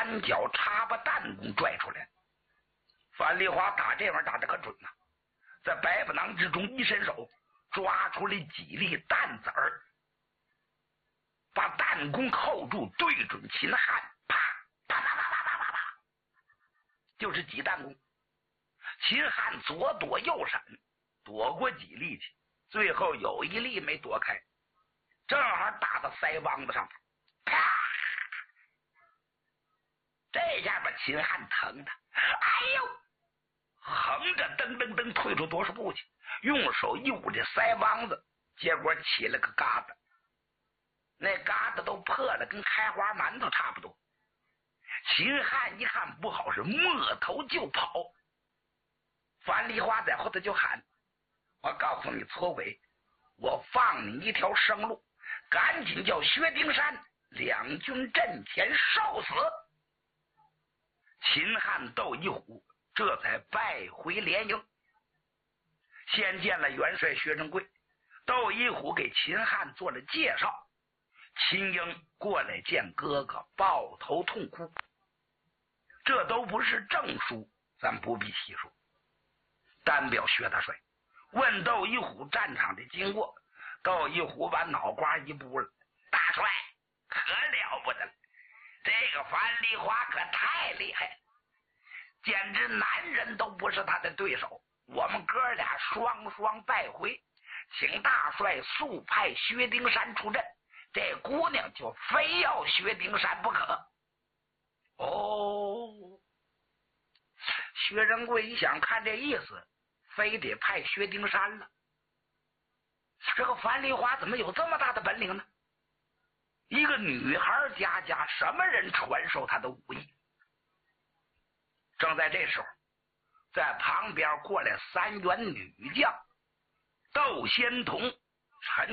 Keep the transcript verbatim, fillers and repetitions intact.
单脚插把弹弓拽出来。樊梨花打这玩意儿打得可准呐、啊，在百不囊之中一伸手抓出了几粒弹子儿，把弹弓扣住，对准秦汉，啪啪啪啪啪啪啪啪，就是几弹弓。秦汉左躲右闪，躲过几粒去，最后有一粒没躲开，正好打到腮帮子上，啪！这下把秦汉疼的，哎呦！横着噔噔噔退出多少步去，用手一捂这腮帮子，结果起了个疙瘩，那疙瘩都破了，跟开花馒头差不多。秦汉一看不好，是摸头就跑。樊梨花在后头就喊：我告诉你错鬼，我放你一条生路，赶紧叫薛丁山两军阵前受死。秦汉斗一虎这才败回连营，先见了元帅薛仁贵，窦一虎给秦汉做了介绍，秦英过来见哥哥，抱头痛哭。这都不是正书，咱不必细说，单表薛大帅问窦一虎战场的经过。窦一虎把脑瓜一拨了：大帅可了不得了，这个樊梨花可太厉害了，简直男人都不是他的对手，我们哥俩双双败回，请大帅速派薛丁山出阵，这姑娘就非要薛丁山不可。哦，薛仁贵一想，看这意思，非得派薛丁山了。这个樊梨花怎么有这么大的本领呢？一个女孩家家，什么人传授她的武艺？正在这时候，在旁边过来三员女将，窦仙童、陈